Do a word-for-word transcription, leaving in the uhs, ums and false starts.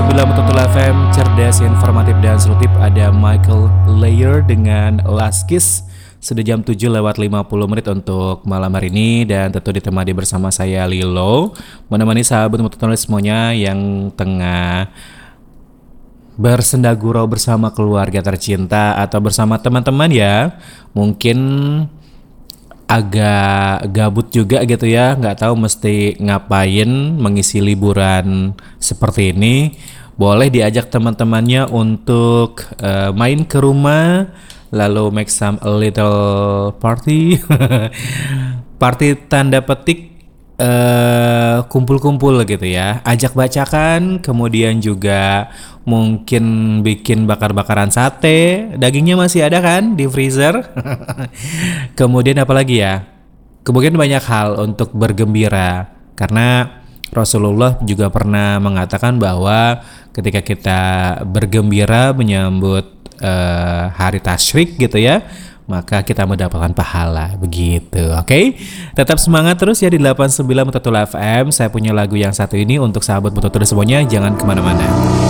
sembilan Betul F M, cerdas, informatif, dan solutif. Ada Michael Layer dengan Last Kiss. Sudah jam tujuh lewat lima puluh menit untuk malam hari ini. Dan tentu ditemani bersama saya Lilo, menemani sahabat Betul semuanya yang tengah bersenda gurau bersama keluarga tercinta atau bersama teman-teman ya. Mungkin agak gabut juga gitu ya, nggak tahu mesti ngapain mengisi liburan seperti ini. Boleh diajak teman-temannya untuk uh, main ke rumah, lalu make some a little party. Party tanda petik, uh, kumpul-kumpul gitu ya. Ajak bacakan, kemudian juga mungkin bikin bakar-bakaran sate. Dagingnya masih ada kan di freezer. Kemudian apa lagi ya? Kemudian banyak hal untuk bergembira, karena Rasulullah juga pernah mengatakan bahwa ketika kita bergembira menyambut uh, hari tasyrik gitu ya, maka kita mendapatkan pahala begitu. Oke, okay? Tetap semangat terus ya di delapan puluh sembilan Betul F M. Saya punya lagu yang satu ini untuk sahabat Betul semuanya. Jangan kemana-mana.